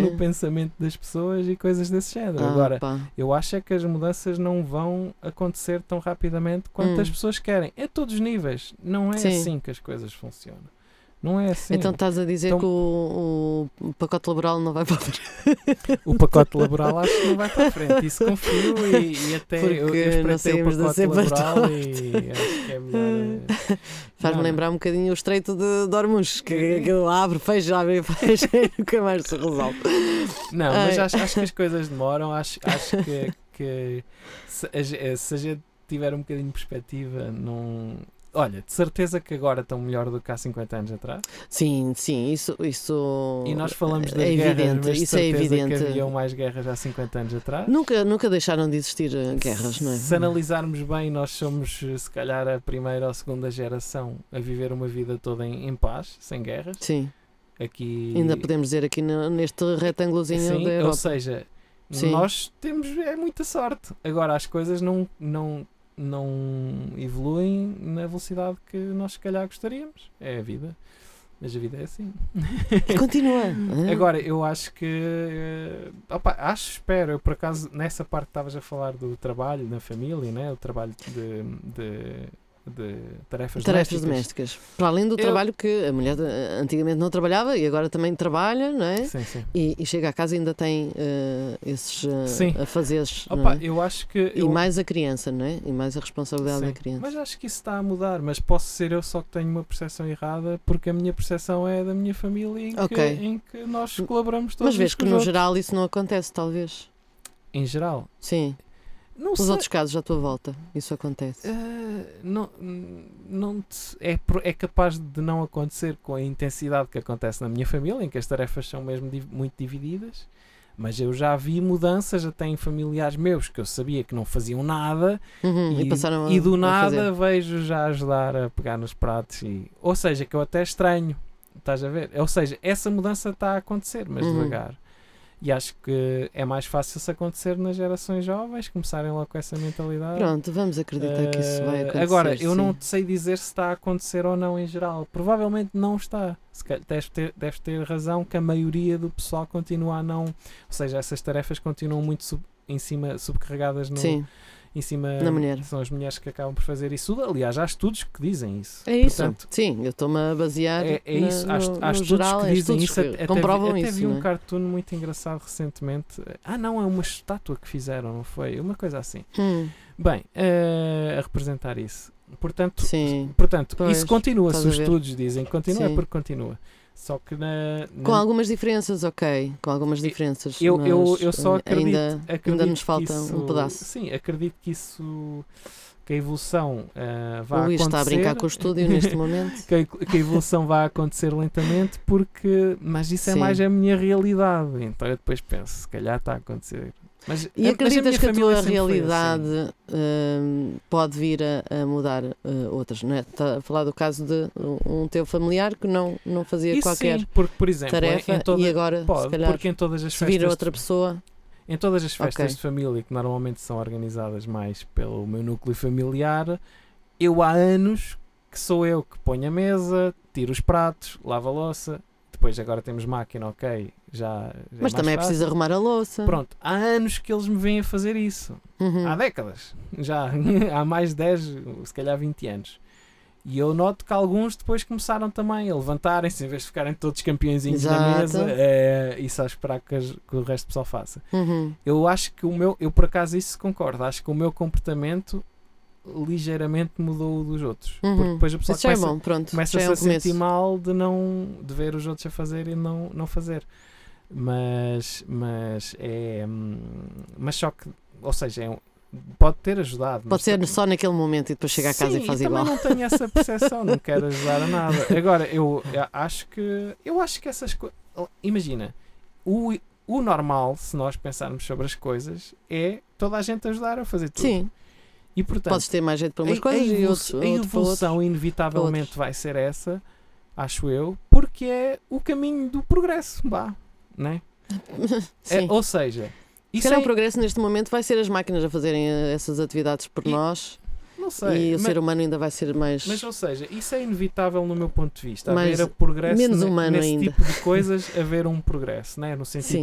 no pensamento das pessoas e coisas desse género. Agora, eu acho é que as mudanças não vão acontecer tão rapidamente quanto as pessoas querem. É a todos os níveis. Não é assim que as coisas funcionam. Não é assim. Então estás a dizer que o pacote laboral não vai para a frente? O pacote laboral acho que não vai para a frente. Isso confio e até eu espreitei o pacote laboral e acho que é melhor. Faz-me lembrar um bocadinho o estreito de Hormuz, que abre, fecha e nunca mais se resolve. Não, mas acho que as coisas demoram. Acho que se a gente tiver um bocadinho de perspectiva, não... Olha, de certeza que agora estão melhor do que há 50 anos atrás. Sim, isso e nós falamos das é guerras, evidente, mas de isso é certeza evidente. que haviam mais guerras há 50 anos atrás. Nunca deixaram de existir guerras, não é? Se analisarmos bem, nós somos se calhar a primeira ou segunda geração a viver uma vida toda em paz, sem guerras. Sim. Aqui... Ainda podemos dizer aqui neste retângulozinho da Europa. Ou seja, nós temos muita sorte. Agora as coisas não evoluem na velocidade que nós se calhar gostaríamos. É a vida. Mas a vida é assim. E continua. Agora, eu acho que espero, eu por acaso nessa parte que estavas a falar do trabalho na família, né? O trabalho de tarefas domésticas. Para além do trabalho que a mulher antigamente não trabalhava e agora também trabalha, não é? Sim, sim. E chega a casa e ainda tem esses afazeres. Eu acho que... E mais a criança, não é? E mais a responsabilidade da criança. Mas acho que isso está a mudar, mas posso ser eu só que tenho uma percepção errada, porque a minha percepção é da minha família em que nós colaboramos todos. Mas vês que no geral isso não acontece, talvez? Em geral? Sim. Nos outros casos à tua volta, isso acontece? É capaz de não acontecer com a intensidade que acontece na minha família, em que as tarefas são mesmo muito divididas, mas eu já vi mudanças até em familiares meus que eu sabia que não faziam nada e do nada vejo já ajudar a pegar nos pratos. Ou seja, que eu até estranho, estás a ver? Ou seja, essa mudança está a acontecer, mas devagar. E acho que é mais fácil se acontecer nas gerações jovens, começarem logo com essa mentalidade. Pronto, vamos acreditar que isso vai acontecer. Agora, eu não sei dizer se está a acontecer ou não em geral. Provavelmente não está. Deves ter razão que a maioria do pessoal continua a não... Ou seja, essas tarefas continuam muito subcarregadas em cima na mulher. São as mulheres que acabam por fazer isso. Aliás, há estudos que dizem isso. É isso. Portanto, sim, eu estou-me a basear isso. Há estudos geral, que dizem isso. Comprovam até isso. Vi um cartoon muito engraçado recentemente. Não, é uma estátua que fizeram, não foi? Uma coisa assim. Bem, a representar isso. Portanto isso continua. Se os estudos dizem que continua, é porque continua. Só que com algumas diferenças, com algumas diferenças. Eu só acredito ainda nos falta um pedaço. Sim, acredito que que a evolução vai acontecer. O Luís está a brincar com o estúdio neste momento. Que a evolução vai acontecer lentamente, mas isso é mais a minha realidade. Então eu depois penso, se calhar está a acontecer. E acreditas que a tua realidade pode vir a mudar outras, não é? Está a falar do caso de um teu familiar que não fazia isso qualquer sim, porque, por exemplo, tarefa e agora, se calhar, porque em todas as festas, vir outra pessoa... Em todas as festas de família, que normalmente são organizadas mais pelo meu núcleo familiar, eu há anos que sou eu que ponho a mesa, tiro os pratos, lavo a louça. Depois agora temos máquina, já mas também é preciso arrumar a louça. Pronto, há anos que eles me vêm a fazer isso. Há décadas. Já há mais de 10, se calhar 20 anos. E eu noto que alguns depois começaram também a levantarem-se, em vez de ficarem todos campeõezinhos na mesa e só esperar que o resto do pessoal faça. Eu acho que eu por acaso isso concordo. Acho que o meu comportamento ligeiramente mudou dos outros. Porque depois a pessoa começa a se sentir mal de ver os outros a fazer e não fazer. Mas só que, ou seja, pode ter ajudado. Pode ser só naquele momento e depois chega a casa e faz igual. Também não tenho essa percepção, não quero ajudar a nada. Agora, eu acho que essas coisas... Imagina, o normal, se nós pensarmos sobre as coisas, é toda a gente ajudar a fazer tudo. Sim. E, portanto, podes ter mais jeito para umas coisas e outros. A evolução inevitavelmente vai ser essa, acho eu, porque é o caminho do progresso, não é? Ou seja, se calhar o progresso neste momento vai ser as máquinas a fazerem essas atividades por nós. Não sei, e o ser humano ainda vai ser mais... Mas, ou seja, isso é inevitável no meu ponto de vista. Haver progresso menos humano nesse ainda. tipo de coisas, haver um progresso, né? No sentido